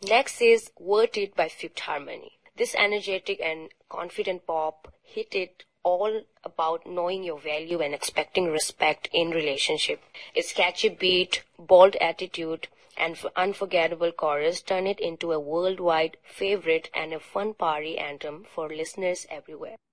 Next is Worth It by Fifth Harmony. This energetic and confident pop hit it all about knowing your value and expecting respect in relationship. Its catchy beat, bold attitude, and unforgettable chorus turn it into a worldwide favorite and a fun party anthem for listeners everywhere.